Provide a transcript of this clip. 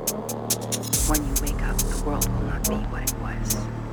When you wake up, the world will not be what it was.